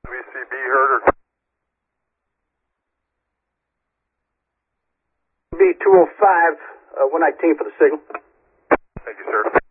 WCB heard or B205, 119 for the signal. thank you, sir.